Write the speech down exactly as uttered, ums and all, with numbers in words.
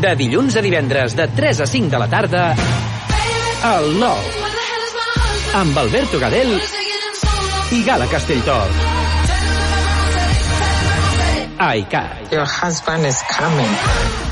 De dilluns a divendres, de tres a cinc de la tarda, al nou. Amb Alberto Gadel i Gala Castelltort. A I C A R. Your husband is coming.